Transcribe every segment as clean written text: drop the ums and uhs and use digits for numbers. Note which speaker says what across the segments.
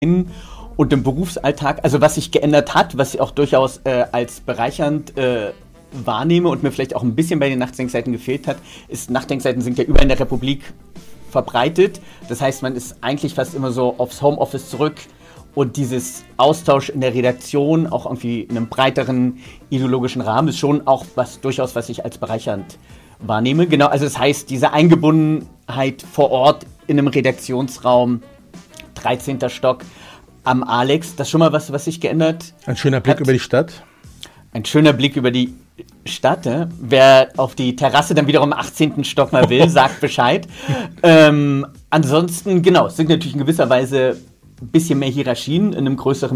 Speaker 1: und im Berufsalltag, also was sich geändert hat, was ich auch durchaus als bereichernd wahrnehme und mir vielleicht auch ein bisschen bei den Nachdenkseiten gefehlt hat, ist, Nachdenkseiten sind ja überall in der Republik verbreitet. Das heißt, man ist eigentlich fast immer so aufs Homeoffice zurück und dieses Austausch in der Redaktion, auch irgendwie in einem breiteren ideologischen Rahmen, ist schon auch durchaus was ich als bereichernd wahrnehme. Genau, also das heißt, diese Eingebundenheit vor Ort in einem Redaktionsraum, 13. Stock am Alex, das ist schon mal was sich geändert hat.
Speaker 2: Ein schöner Blick über die Stadt.
Speaker 1: Ein schöner Blick über die Stadt. Wer auf die Terrasse dann wiederum im 18. Stock mal will, sagt Bescheid. Ansonsten, genau, es sind natürlich in gewisser Weise ein bisschen mehr Hierarchien in einem größeren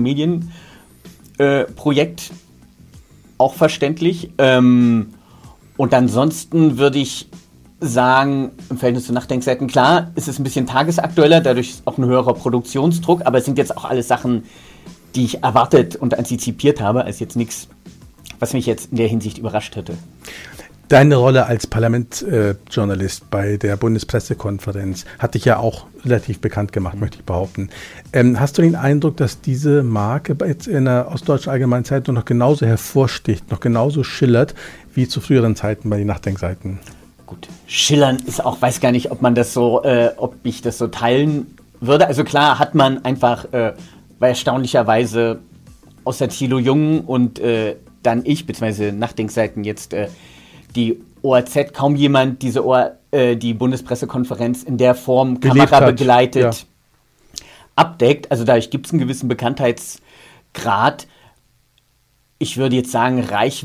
Speaker 1: Medienprojekt, auch verständlich. Und ansonsten würde ich sagen, im Verhältnis zu Nachdenkseiten, klar, ist es ein bisschen tagesaktueller, dadurch ist auch ein höherer Produktionsdruck, aber es sind jetzt auch alles Sachen, die ich erwartet und antizipiert habe, als jetzt nichts, was mich jetzt in der Hinsicht überrascht hätte.
Speaker 2: Deine Rolle als Parlamentsjournalist bei der Bundespressekonferenz hat dich ja auch relativ bekannt gemacht, möchte ich behaupten. Hast du den Eindruck, dass diese Marke jetzt in der Ostdeutschen Allgemeinen Zeitung noch genauso hervorsticht, noch genauso schillert, wie zu früheren Zeiten bei den Nachdenkseiten?
Speaker 1: Gut, schillern ist auch, weiß gar nicht, ob ich das so teilen würde. Also klar hat man einfach, weil erstaunlicherweise außer Thilo Jung und dann ich, beziehungsweise Nachdenkseiten jetzt die ORZ, kaum jemand die Bundespressekonferenz in der Form kamerabegleitet abdeckt. Also dadurch gibt es einen gewissen Bekanntheitsgrad. Ich würde jetzt sagen,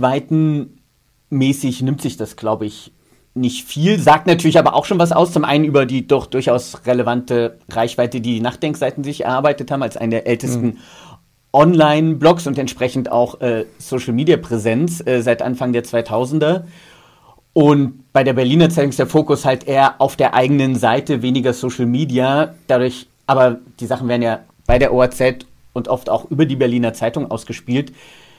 Speaker 1: reichweitenmäßig nimmt sich das, glaube ich, nicht viel. Sagt natürlich aber auch schon was aus. Zum einen über die doch durchaus relevante Reichweite, die Nachdenkseiten sich erarbeitet haben, als eine der ältesten Online-Blogs und entsprechend auch Social-Media-Präsenz seit Anfang der 2000er. Und bei der Berliner Zeitung ist der Fokus halt eher auf der eigenen Seite, weniger Social Media. Dadurch, aber die Sachen werden ja bei der ORZ und oft auch über die Berliner Zeitung ausgespielt,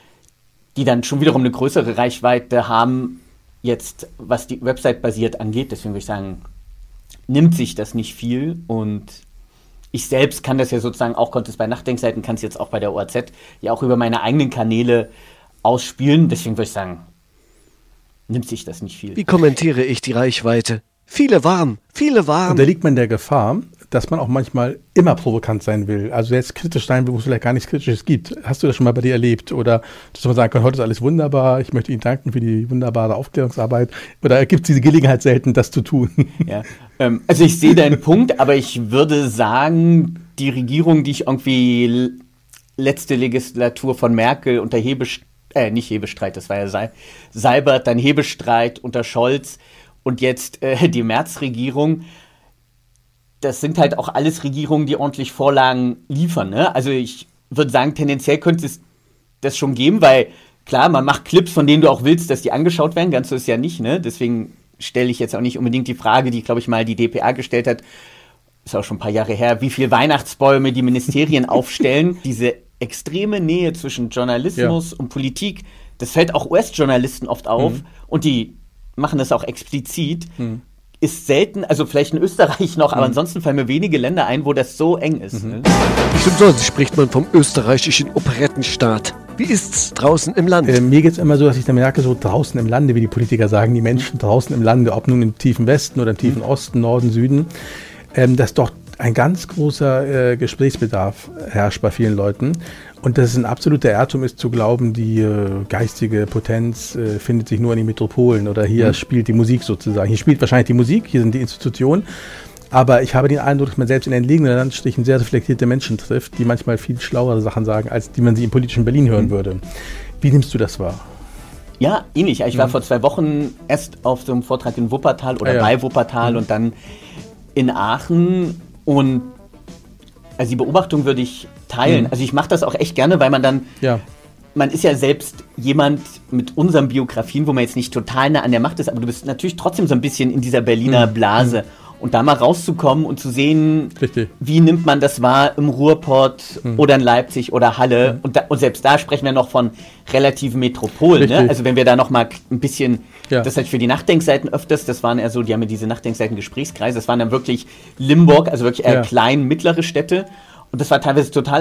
Speaker 1: die dann schon wiederum eine größere Reichweite haben, jetzt was die Website basiert angeht. Deswegen würde ich sagen, nimmt sich das nicht viel. Und ich selbst kann das ja sozusagen auch, konnte es bei Nachdenkseiten, kann es jetzt auch bei der ORZ ja auch über meine eigenen Kanäle ausspielen. Deswegen würde ich sagen, nimmt sich das nicht viel.
Speaker 3: Wie kommentiere ich die Reichweite? Viele warm.
Speaker 2: Und da liegt man der Gefahr, dass man auch manchmal immer provokant sein will. Also jetzt kritisch sein will, wo es vielleicht gar nichts Kritisches gibt. Hast du das schon mal bei dir erlebt? Oder dass man sagen kann, heute ist alles wunderbar, ich möchte Ihnen danken für die wunderbare Aufklärungsarbeit. Oder gibt es diese Gelegenheit selten, das zu tun? Ja,
Speaker 1: also ich sehe deinen Punkt, aber ich würde sagen, die Regierung, die ich irgendwie letzte Legislatur von Merkel unter nicht Hebestreit, das war ja Seibert, dann Hebestreit unter Scholz und jetzt die Merz-Regierung, das sind halt auch alles Regierungen, die ordentlich Vorlagen liefern. Ne? Also ich würde sagen, tendenziell könnte es das schon geben, weil klar, man macht Clips, von denen du auch willst, dass die angeschaut werden, ganz so ist ja nicht. Ne? Deswegen stelle ich jetzt auch nicht unbedingt die Frage, die, glaube ich, mal die dpa gestellt hat, ist auch schon ein paar Jahre her, wie viele Weihnachtsbäume die Ministerien aufstellen. Diese extreme Nähe zwischen Journalismus und Politik, das fällt auch US-Journalisten oft auf und die machen das auch explizit. Ist selten, also vielleicht in Österreich noch, aber ansonsten fallen mir wenige Länder ein, wo das so eng ist. Ne?
Speaker 3: Nicht umsonst spricht man vom österreichischen Operettenstaat. Wie ist's draußen im Land?
Speaker 2: Mir geht es immer so, dass ich dann merke, so draußen im Lande, wie die Politiker sagen, die Menschen draußen im Lande, ob nun im tiefen Westen oder im tiefen Osten, Norden, Süden, dass doch ein ganz großer Gesprächsbedarf herrscht bei vielen Leuten. Und dass es ein absoluter Irrtum ist, zu glauben, die geistige Potenz findet sich nur in den Metropolen oder hier spielt die Musik sozusagen. Hier spielt wahrscheinlich die Musik, hier sind die Institutionen. Aber ich habe den Eindruck, dass man selbst in entlegenen Landstrichen sehr reflektierte Menschen trifft, die manchmal viel schlauere Sachen sagen, als die man sie im politischen Berlin hören würde. Wie nimmst du das wahr?
Speaker 1: Ja, ähnlich. Ich war vor 2 Wochen erst auf so einem Vortrag in Wuppertal oder bei Wuppertal und dann in Aachen. Und also die Beobachtung würde ich teilen. Also ich mache das auch echt gerne, weil man dann, man ist ja selbst jemand mit unseren Biografien, wo man jetzt nicht total nah an der Macht ist, aber du bist natürlich trotzdem so ein bisschen in dieser Berliner Blase. Und da mal rauszukommen und zu sehen, wie nimmt man das wahr im Ruhrpott oder in Leipzig oder Halle. Und selbst da sprechen wir noch von relativen Metropolen. Ne? Also wenn wir da noch mal ein bisschen, das halt für die Nachdenkseiten öfters, das waren eher so, die haben ja diese Nachdenkseiten-Gesprächskreise, das waren dann wirklich Limburg, also wirklich eher klein, mittlere Städte. Und das war teilweise total